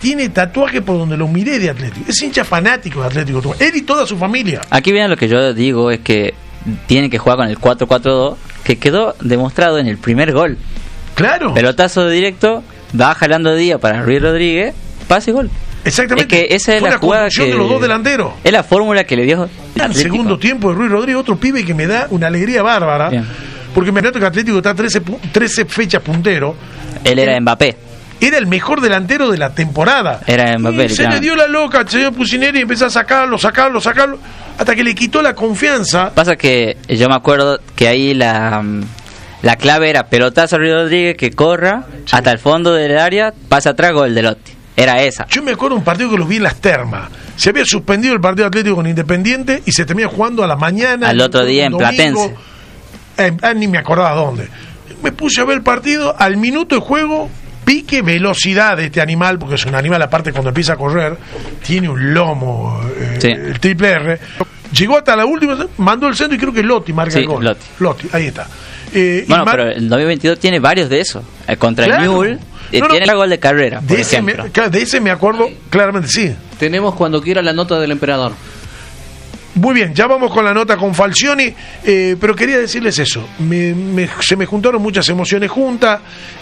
tiene tatuaje por donde lo miré de Atlético. Es hincha fanático de Atlético Tucumán. Él y toda su familia. Aquí bien lo que yo digo es que tiene que jugar con el 4-4-2, que quedó demostrado en el primer gol. Claro. Pelotazo directo, va jalando Díaz para Ruiz Rodríguez, pase y gol. Exactamente. Es que esa es la jugada que... de los dos delanteros. Es la fórmula que le dio El segundo tiempo de Ruiz Rodríguez, otro pibe que me da una alegría bárbara. Bien. Porque me noto que Atlético está 13 fechas puntero. Él era Mbappé. Era el mejor delantero de la temporada. Era Mbappé. Se le dio la loca al señor Pusineri y empezó a sacarlo, hasta que le quitó la confianza. Pasa que yo me acuerdo que ahí la clave era pelotazo a Ruiz Rodríguez, que corra hasta el fondo del área, pasa atrás, gol de Lotti. Era esa. Yo me acuerdo de un partido que lo vi en Las Termas. Se había suspendido el partido Atlético con Independiente y se termina jugando a la mañana. Al otro día en Platense. Ni me acordaba dónde. Me puse a ver el partido, al minuto de juego, pique, velocidad de este animal, porque es un animal aparte cuando empieza a correr, tiene un lomo, el triple R. Llegó hasta la última, mandó el centro y creo que Lotti marca el gol. Lotti, ahí está. Pero el 2022 tiene varios de esos. Contra el Newell. Tiene el gol de carrera, por ejemplo. De ese me acuerdo claramente, sí. Tenemos cuando quiera la nota del emperador. Muy bien, ya vamos con la nota con Falcioni, pero quería decirles eso. Se me juntaron muchas emociones juntas.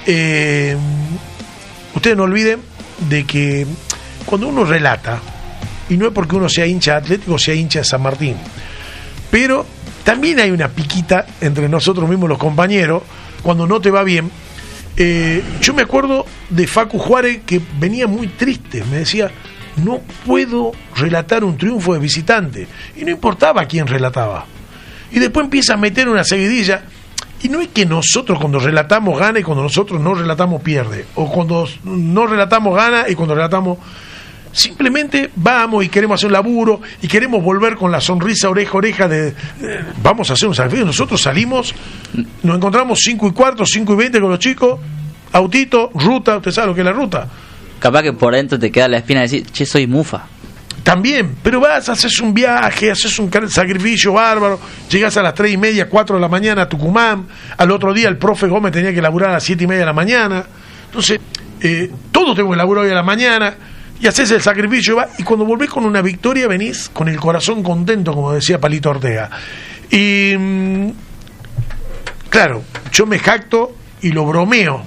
Ustedes no olviden de que cuando uno relata, y no es porque uno sea hincha de Atlético o sea hincha de San Martín, pero también hay una piquita entre nosotros mismos los compañeros, cuando no te va bien. Yo me acuerdo de Facu Juárez, que venía muy triste, me decía: no puedo relatar un triunfo de visitante, y no importaba quién relataba, y después empieza a meter una seguidilla, y no es que nosotros cuando relatamos gana y cuando nosotros no relatamos pierde, o cuando no relatamos gana y cuando relatamos, simplemente vamos y queremos hacer un laburo y queremos volver con la sonrisa oreja a oreja de vamos a hacer un sacrificio. Nosotros salimos, nos encontramos 5:15, 5:20 con los chicos, autito, ruta, usted sabe lo que es la ruta. Capaz que por dentro te queda la espina de decir, che, soy mufa. También, pero vas, haces un viaje, haces un sacrificio bárbaro, llegás a las 3:30, 4 de la mañana a Tucumán, al otro día el profe Gómez tenía que laburar a las 7:30 de la mañana, entonces todos tenemos que laburar hoy a la mañana, y haces el sacrificio, y cuando volvés con una victoria venís con el corazón contento, como decía Palito Ortega. Y claro, yo me jacto y lo bromeo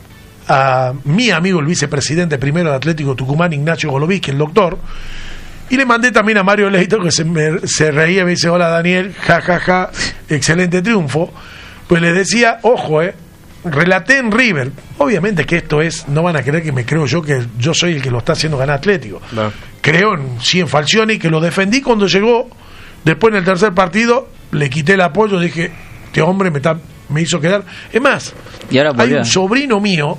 a mi amigo el vicepresidente primero de Atlético Tucumán, Ignacio Golovic, el doctor, y le mandé también a Mario Leito, que se reía, me dice: hola Daniel, ja, excelente triunfo. Pues les decía, ojo, relaté en River, obviamente que esto no van a creer que me creo yo, que yo soy el que lo está haciendo ganar Atlético. No. Creo en Falcioni, que lo defendí cuando llegó. Después en el tercer partido le quité el apoyo, dije: este hombre me hizo quedar. Es más, y ahora hay un sobrino mío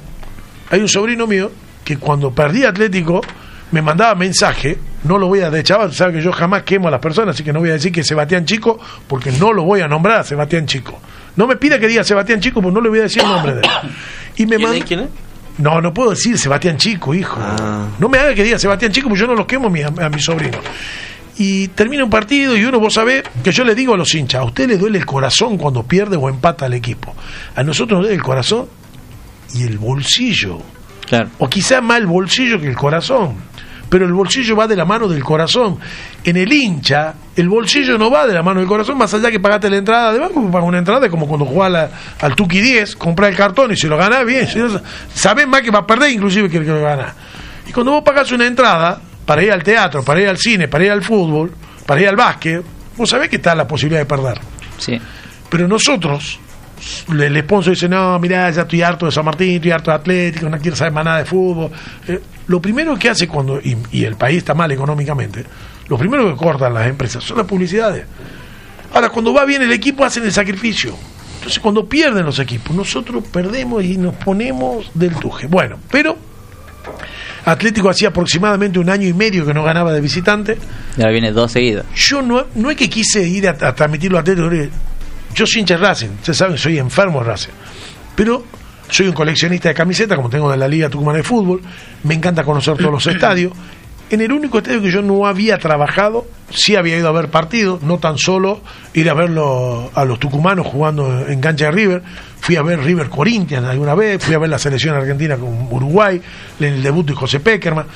que cuando perdí Atlético me mandaba mensaje. No lo voy a de chaval, sabe que yo jamás quemo a las personas, así que no voy a decir que Sebastián Chico, porque no lo voy a nombrar a Sebastián Chico. No me pida que diga Sebastián Chico, porque no le voy a decir el nombre de él. Y me ¿Quién es? No puedo decir Sebastián Chico, hijo. No me haga que diga Sebastián Chico, porque yo no los quemo a mi sobrino. Y termina un partido y vos sabés que yo le digo a los hinchas: a usted le duele el corazón cuando pierde o empata al equipo. A nosotros nos duele el corazón y el bolsillo. Claro. O quizá más el bolsillo que el corazón. Pero el bolsillo va de la mano del corazón. En el hincha, el bolsillo no va de la mano del corazón, más allá que pagaste la entrada. Además, pagas una entrada, es como cuando jugás al Tuki 10, compras el cartón y si lo ganás, bien. Sabés más que va a perder, inclusive, que el que lo gana. Y cuando vos pagás una entrada para ir al teatro, para ir al cine, para ir al fútbol, para ir al básquet, vos sabés que está la posibilidad de perder. Sí. Pero nosotros, el sponsor dice: no, mirá, ya estoy harto de San Martín, estoy harto de Atlético, no quiero saber más nada de fútbol. Lo primero que hace cuando, y el país está mal económicamente, lo primero que cortan las empresas son las publicidades. Ahora, cuando va bien el equipo, hacen el sacrificio. Entonces, cuando pierden los equipos, nosotros perdemos y nos ponemos del tuje. Bueno, pero Atlético hacía aproximadamente 1 año y medio que no ganaba de visitante. Y ahora viene 2 seguidos. Yo no es que quise ir a transmitirlo a Atlético. Yo soy hincha de Racing, ustedes saben, soy enfermo de Racing, pero soy un coleccionista de camisetas, como tengo de la Liga Tucumana de Fútbol. Me encanta conocer todos los estadios. En el único estadio que yo no había trabajado, sí había ido a ver partidos, no tan solo ir a verlo a los tucumanos jugando en cancha de River. Fui a ver River Corinthians alguna vez, fui a ver la selección argentina con Uruguay, en el debut de José Peckerman.